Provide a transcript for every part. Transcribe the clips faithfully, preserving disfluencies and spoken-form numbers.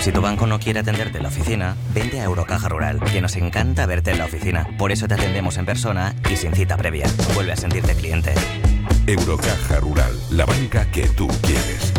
Si tu banco no quiere atenderte en la oficina, vente a Eurocaja Rural, que nos encanta verte en la oficina. Por eso te atendemos en persona y sin cita previa. Vuelve a sentirte cliente. Eurocaja Rural, la banca que tú quieres.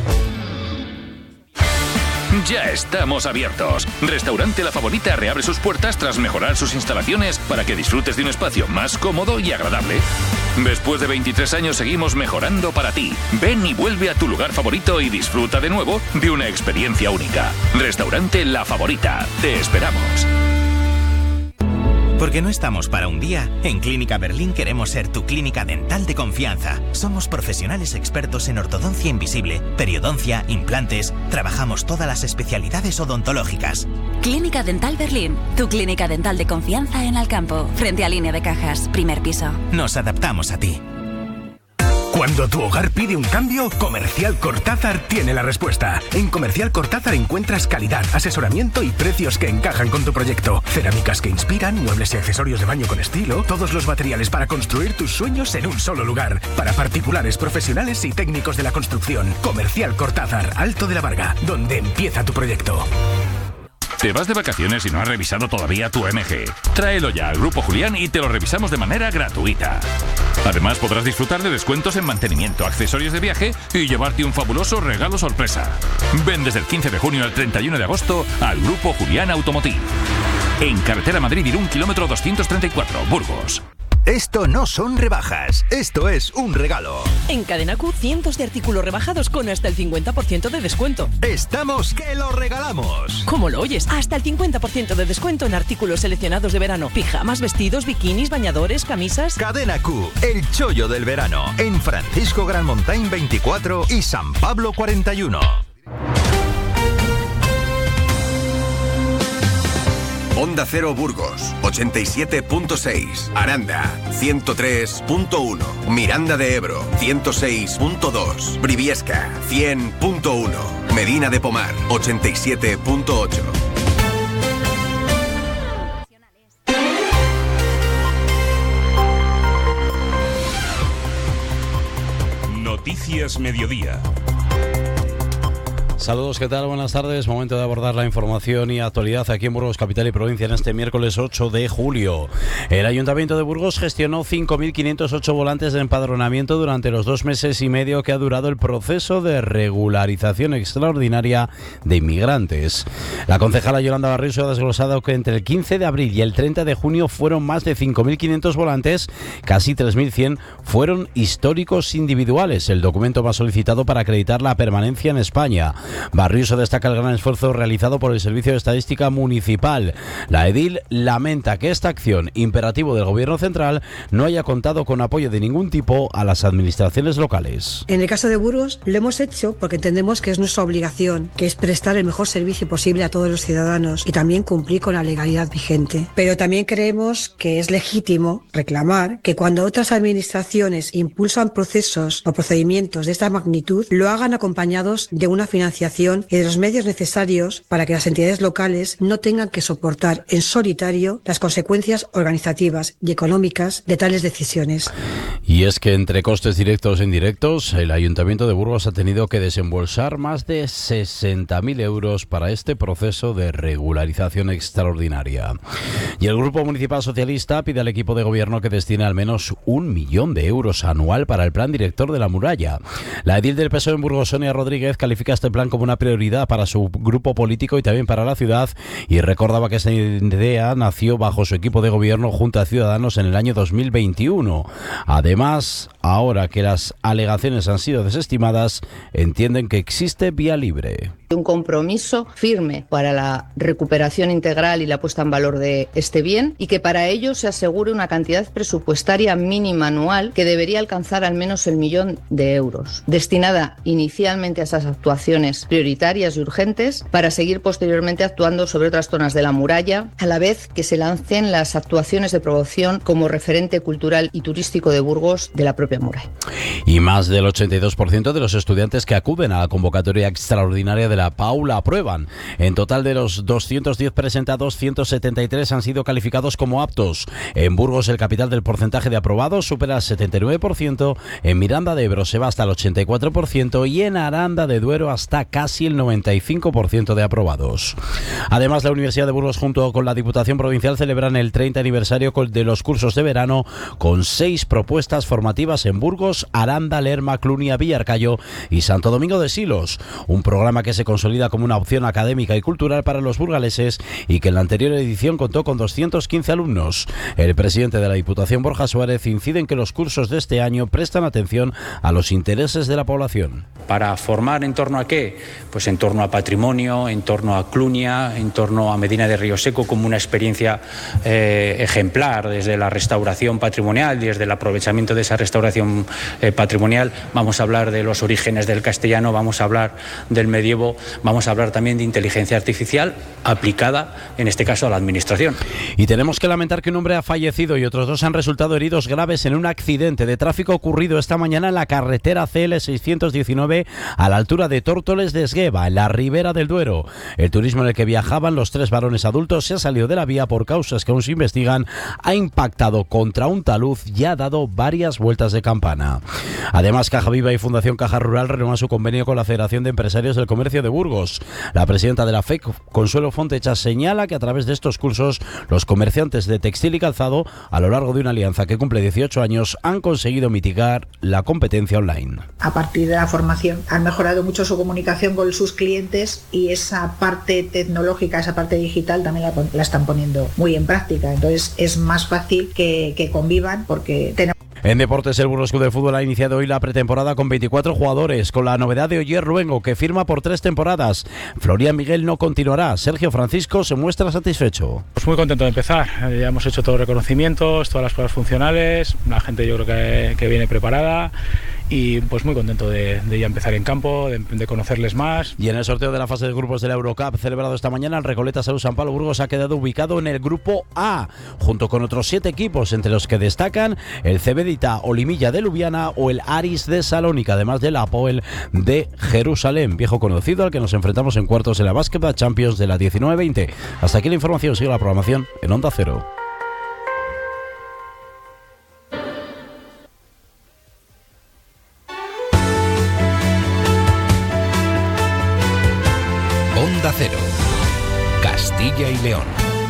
Ya estamos abiertos. Restaurante La Favorita reabre sus puertas tras mejorar sus instalaciones para que disfrutes de un espacio más cómodo y agradable. Después de veintitrés años seguimos mejorando para ti. Ven y vuelve a tu lugar favorito y disfruta de nuevo de una experiencia única. Restaurante La Favorita. Te esperamos. Porque no estamos para un día, en Clínica Berlín queremos ser tu clínica dental de confianza. Somos profesionales expertos en ortodoncia invisible, periodoncia, implantes. Trabajamos todas las especialidades odontológicas. Clínica Dental Berlín, tu clínica dental de confianza en Alcampo, frente a Línea de Cajas, primer piso. Nos adaptamos a ti. Cuando tu hogar pide un cambio, Comercial Cortázar tiene la respuesta. En Comercial Cortázar encuentras calidad, asesoramiento y precios que encajan con tu proyecto. Cerámicas que inspiran, muebles y accesorios de baño con estilo, todos los materiales para construir tus sueños en un solo lugar. Para particulares, profesionales y técnicos de la construcción. Comercial Cortázar, Alto de la Varga, donde empieza tu proyecto. ¿Te vas de vacaciones y no has revisado todavía tu M G? Tráelo ya al Grupo Julián y te lo revisamos de manera gratuita. Además podrás disfrutar de descuentos en mantenimiento, accesorios de viaje y llevarte un fabuloso regalo sorpresa. Ven desde el quince de junio al treinta y uno de agosto al Grupo Julián Automotiv. En Carretera Madrid-Irún, kilómetro doscientos treinta y cuatro, Burgos. Esto no son rebajas, esto es un regalo. En Cadena Q, cientos de artículos rebajados con hasta el cincuenta por ciento de descuento. ¡Estamos que lo regalamos! ¿Cómo lo oyes? Hasta el cincuenta por ciento de descuento en artículos seleccionados de verano. Pijamas, vestidos, bikinis, bañadores, camisas... Cadena Q, el chollo del verano. En Francisco Gran Montañ veinticuatro y San Pablo cuarenta y uno. Onda Cero Burgos, ochenta y siete punto seis. Aranda, ciento tres punto uno. Miranda de Ebro, ciento seis punto dos. Briviesca, cien punto uno. Medina de Pomar, ochenta y siete punto ocho. Noticias Mediodía. Saludos, ¿qué tal? Buenas tardes. Momento de abordar la información y actualidad aquí en Burgos, capital y provincia, en este miércoles ocho de julio. El Ayuntamiento de Burgos gestionó cinco mil quinientos ocho volantes de empadronamiento durante los dos meses y medio que ha durado el proceso de regularización extraordinaria de inmigrantes. La concejala Yolanda Barrios ha desglosado que entre el quince de abril y el treinta de junio fueron más de cinco mil quinientos volantes, casi tres mil cien fueron históricos individuales, el documento más solicitado para acreditar la permanencia en España. Barriuso destaca el gran esfuerzo realizado por el Servicio de Estadística Municipal. La edil lamenta que esta acción, imperativo del Gobierno central, no haya contado con apoyo de ningún tipo a las administraciones locales. En el caso de Burgos lo hemos hecho porque entendemos que es nuestra obligación, que es prestar el mejor servicio posible a todos los ciudadanos y también cumplir con la legalidad vigente. Pero también creemos que es legítimo reclamar que cuando otras administraciones impulsan procesos o procedimientos de esta magnitud, lo hagan acompañados de una financiación y de los medios necesarios para que las entidades locales no tengan que soportar en solitario las consecuencias organizativas y económicas de tales decisiones. Y es que entre costes directos e indirectos, el Ayuntamiento de Burgos ha tenido que desembolsar más de sesenta mil euros para este proceso de regularización extraordinaria. Y el Grupo Municipal Socialista pide al equipo de gobierno que destine al menos un millón de euros anual para el plan director de la muralla. La edil del P S O E en Burgos, Sonia Rodríguez, califica este plan como una prioridad para su grupo político y también para la ciudad, y recordaba que esta idea nació bajo su equipo de gobierno junto a Ciudadanos en el año dos mil veintiuno. Además, ahora que las alegaciones han sido desestimadas, entienden que existe vía libre. Un compromiso firme para la recuperación integral y la puesta en valor de este bien, y que para ello se asegure una cantidad presupuestaria mínima anual que debería alcanzar al menos el millón de euros, destinada inicialmente a esas actuaciones prioritarias y urgentes para seguir posteriormente actuando sobre otras zonas de la muralla, a la vez que se lancen las actuaciones de promoción como referente cultural y turístico de Burgos de la propia de Murray. Y más del ochenta y dos por ciento de los estudiantes que acuden a la convocatoria extraordinaria de la P A U la aprueban. En total, de los doscientos diez presentados, ciento setenta y tres han sido calificados como aptos. En Burgos, el capital del porcentaje de aprobados supera el setenta y nueve por ciento, en Miranda de Ebro se va hasta el ochenta y cuatro por ciento y en Aranda de Duero hasta casi el noventa y cinco por ciento de aprobados. Además, la Universidad de Burgos junto con la Diputación Provincial celebran el treinta aniversario de los cursos de verano con seis propuestas formativas en Burgos, Aranda, Lerma, Clunia, Villarcayo y Santo Domingo de Silos. Un programa que se consolida como una opción académica y cultural para los burgaleses y que en la anterior edición contó con doscientos quince alumnos. El presidente de la Diputación, Borja Suárez, incide en que los cursos de este año prestan atención a los intereses de la población. ¿Para formar en torno a qué? Pues en torno a patrimonio, en torno a Clunia, en torno a Medina de Río Seco como una experiencia eh, ejemplar desde la restauración patrimonial, desde el aprovechamiento de esa restauración eh, patrimonial. Vamos a hablar de los orígenes del castellano, vamos a hablar del medievo, vamos a hablar también de inteligencia artificial aplicada, en este caso, a la administración. Y tenemos que lamentar que un hombre ha fallecido y otros dos han resultado heridos graves en un accidente de tráfico ocurrido esta mañana en la carretera C L seiscientos diecinueve a la altura de Tórtoles de Esgueva, en la Ribera del Duero. El turismo en el que viajaban los tres varones adultos se ha salido de la vía por causas que aún se investigan, ha impactado contra un talud y ha dado varias vueltas de campana. Además, Caja Viva y Fundación Caja Rural renuevan su convenio con la Federación de Empresarios del Comercio de Burgos. La presidenta de la F E C, Consuelo Fontecha, señala que a través de estos cursos los comerciantes de textil y calzado, a lo largo de una alianza que cumple dieciocho años, han conseguido mitigar la competencia online. A partir de la formación han mejorado mucho su comunicación con sus clientes y esa parte tecnológica, esa parte digital también la, la están poniendo muy en práctica. Entonces es más fácil que, que convivan porque tenemos... En deportes, el Burgos Club de Fútbol ha iniciado hoy la pretemporada con veinticuatro jugadores, con la novedad de Oyer Luengo, que firma por tres temporadas. Florian Miguel no continuará. Sergio Francisco se muestra satisfecho. Pues muy contento de empezar. Ya hemos hecho todos los reconocimientos, todas las pruebas funcionales. La gente yo creo que, que viene preparada. Y pues muy contento de, de ya empezar en campo, de, de conocerles más. Y en el sorteo de la fase de grupos de la Eurocup celebrado esta mañana, el Recoleta Salud San Pablo Burgos ha quedado ubicado en el grupo A, junto con otros siete equipos, entre los que destacan el Cebedita Olimilla de Lubiana o el Aris de Salónica, además del Apoel de Jerusalén, viejo conocido al que nos enfrentamos en cuartos de la Basketball Champions de la diecinueve veinte. Hasta aquí la información, sigue la programación en Onda Cero. Onda Cero, Castilla y León.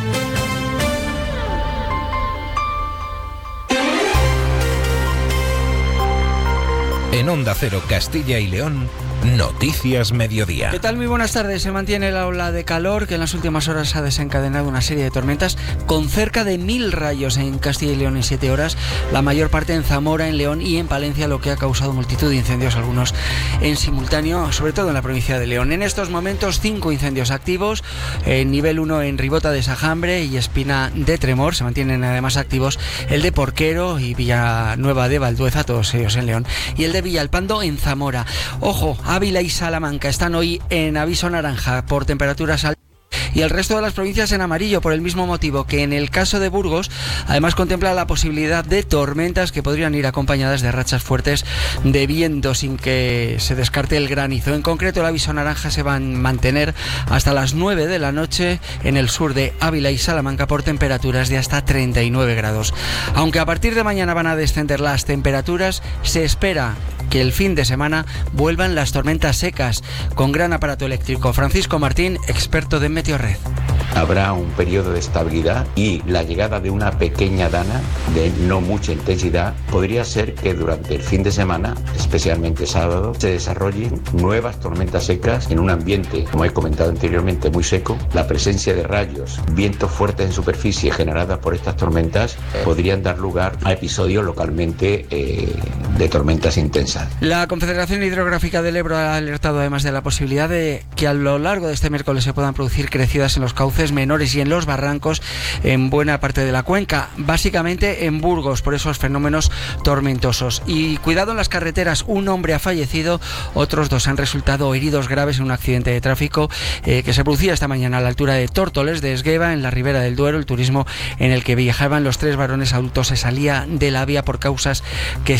En Onda Cero, Castilla y León, Noticias Mediodía. ¿Qué tal? Muy buenas tardes. Se mantiene la ola de calor que en las últimas horas ha desencadenado una serie de tormentas con cerca de mil rayos en Castilla y León en siete horas, la mayor parte en Zamora, en León y en Palencia, lo que ha causado multitud de incendios, algunos en simultáneo, sobre todo en la provincia de León. En estos momentos, cinco incendios activos, en nivel uno en Ribota de Sajambre y Espina de Tremor, se mantienen además activos el de Porquero y Villanueva de Valdueza, todos ellos en León, y el de Villalpando en Zamora. Ojo, Ávila y Salamanca están hoy en aviso naranja por temperaturas altas y el resto de las provincias en amarillo por el mismo motivo que en el caso de Burgos. Además contempla la posibilidad de tormentas que podrían ir acompañadas de rachas fuertes de viento sin que se descarte el granizo. En concreto, el aviso naranja se va a mantener hasta las nueve de la noche en el sur de Ávila y Salamanca por temperaturas de hasta treinta y nueve grados. Aunque a partir de mañana van a descender las temperaturas, se espera que el fin de semana vuelvan las tormentas secas con gran aparato eléctrico. Francisco Martín, experto de Meteorred. Habrá un periodo de estabilidad y la llegada de una pequeña dana de no mucha intensidad podría ser que durante el fin de semana, especialmente sábado, se desarrollen nuevas tormentas secas en un ambiente, como he comentado anteriormente, muy seco. La presencia de rayos, vientos fuertes en superficie generadas por estas tormentas podrían dar lugar a episodios localmente eh, de tormentas intensas. La Confederación Hidrográfica del Ebro ha alertado además de la posibilidad de que a lo largo de este miércoles se puedan producir crecidas en los cauces menores y en los barrancos en buena parte de la cuenca, básicamente en Burgos, por esos fenómenos tormentosos. Y cuidado en las carreteras, un hombre ha fallecido, otros dos han resultado heridos graves en un accidente de tráfico eh, que se producía esta mañana a la altura de Tórtoles de Esgueva, en la Ribera del Duero. El turismo en el que viajaban los tres varones adultos se salía de la vía por causas que se investigan.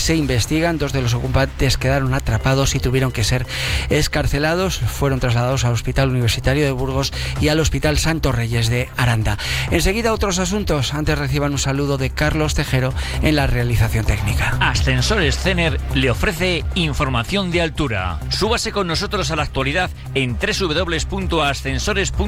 investigan. Dos de los ocupantes quedaron atrapados y tuvieron que ser excarcelados. Fueron trasladados al Hospital Universitario de Burgos y al Hospital Santo Reyes de Aranda. Enseguida otros asuntos. Antes reciban un saludo de Carlos Tejero en la realización técnica. Ascensores Cener le ofrece información de altura. Súbase con nosotros a la actualidad en doble u doble u doble u punto ascensores punto